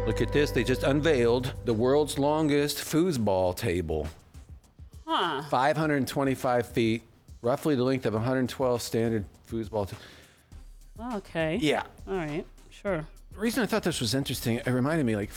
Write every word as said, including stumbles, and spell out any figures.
Look at this. They just unveiled the world's longest foosball table. Huh. five hundred twenty-five feet, roughly the length of one hundred twelve standard foosball. T- Okay. yeah. All right. Sure. The reason I thought this was interesting, it reminded me like